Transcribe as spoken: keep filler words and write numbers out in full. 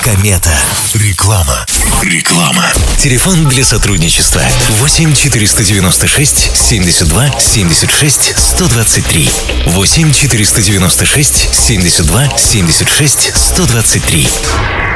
Комета. Реклама. Реклама. Телефон для сотрудничества восемь четыреста девяносто шесть семьдесят два семьдесят шесть сто двадцать три. восемь четыреста девяносто шесть семьдесят два семьдесят шесть сто двадцать три.